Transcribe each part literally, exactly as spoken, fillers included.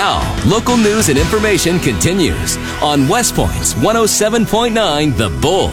Now, local news and information continues on West Point's one oh seven point nine The Bull.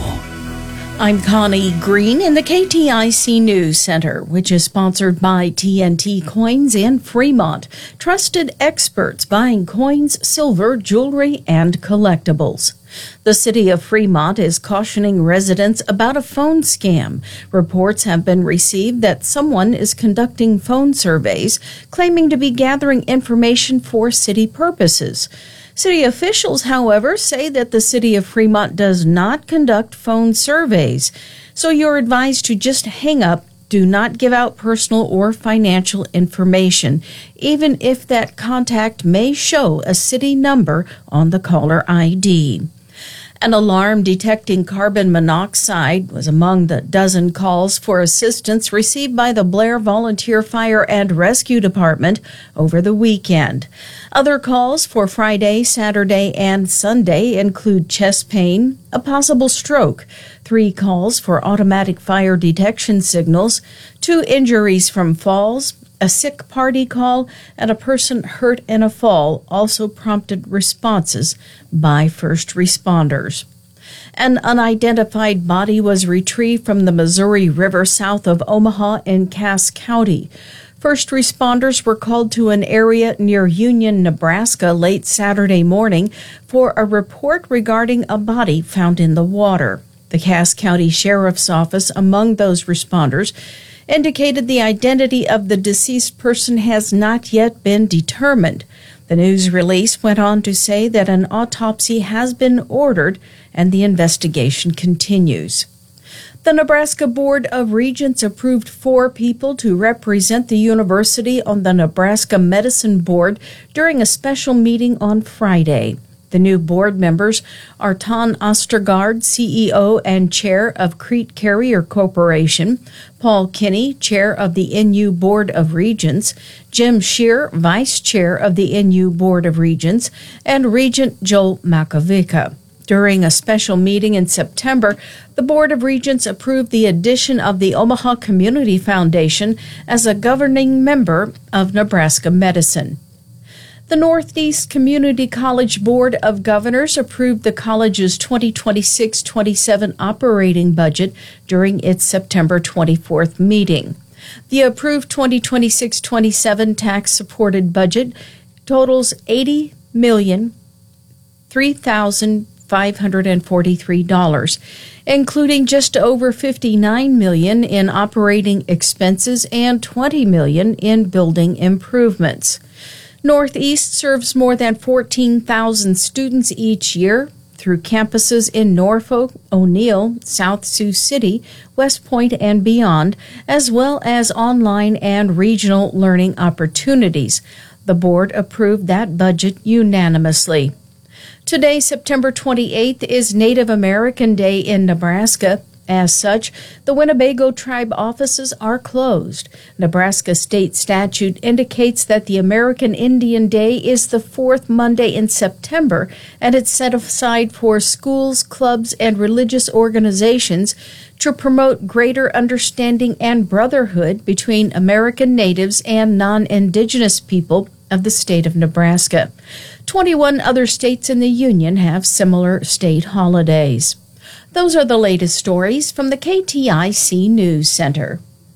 I'm Connie Green in the K T I C News Center, which is sponsored by T N T Coins in Fremont. Trusted experts buying coins, silver, jewelry, and collectibles. The city of Fremont is cautioning residents about a phone scam. Reports have been received that someone is conducting phone surveys, claiming to be gathering information for city purposes. City officials, however, say that the city of Fremont does not conduct phone surveys, so you're advised to just hang up. Do not give out personal or financial information, even if that contact may show a city number on the caller I D. An alarm detecting carbon monoxide was among the dozen calls for assistance received by the Blair Volunteer Fire and Rescue Department over the weekend. Other calls for Friday, Saturday, and Sunday include chest pain, a possible stroke, three calls for automatic fire detection signals, two injuries from falls, a sick party call, and a person hurt in a fall also prompted responses by first responders. An unidentified body was retrieved from the Missouri River south of Omaha in Cass County. First responders were called to an area near Union, Nebraska late Saturday morning for a report regarding a body found in the water. The Cass County Sheriff's Office, among those responders, indicated the identity of the deceased person has not yet been determined. The news release went on to say that an autopsy has been ordered and the investigation continues. The Nebraska Board of Regents approved four people to represent the university on the Nebraska Medicine Board during a special meeting on Friday. The new board members are Ton Ostergaard, C E O and Chair of Crete Carrier Corporation, Paul Kinney, Chair of the N U Board of Regents, Jim Shear, Vice Chair of the N U Board of Regents, and Regent Joel Makovica. During a special meeting in September, the Board of Regents approved the addition of the Omaha Community Foundation as a governing member of Nebraska Medicine. The Northeast Community College Board of Governors approved the college's twenty twenty-six twenty-seven operating budget during its September twenty-fourth meeting. The approved twenty twenty-six twenty-seven tax-supported budget totals eighty million three thousand five hundred forty-three dollars, including just over fifty-nine million dollars in operating expenses and twenty million dollars in building improvements. Northeast serves more than fourteen thousand students each year through campuses in Norfolk, O'Neill, South Sioux City, West Point, and beyond, as well as online and regional learning opportunities. The board approved that budget unanimously. Today, September twenty-eighth, is Native American Day in Nebraska. As such, the Winnebago tribe offices are closed. Nebraska state statute indicates that the American Indian Day is the fourth Monday in September, and it's set aside for schools, clubs, and religious organizations to promote greater understanding and brotherhood between American natives and non-indigenous people of the state of Nebraska. twenty-one other states in the Union have similar state holidays. Those are the latest stories from the K T I C News Center.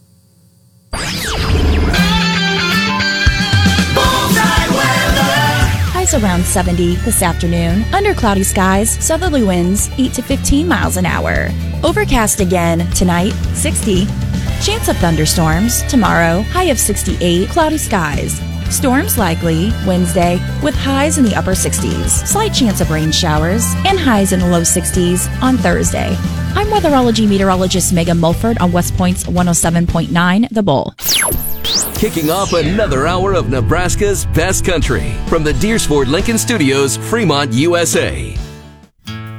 Highs around seventy this afternoon. Under cloudy skies, southerly winds eight to fifteen miles an hour. Overcast again tonight, sixty. Chance of thunderstorms tomorrow, high of sixty-eight, cloudy skies. Storms likely Wednesday with highs in the upper sixties. Slight chance of rain showers and highs in the low sixties on Thursday. I'm weatherology meteorologist Megan Mulford on West Point's one oh seven point nine The Bull. Kicking off another hour of Nebraska's best country from the Deersford Lincoln Studios, Fremont, U S A.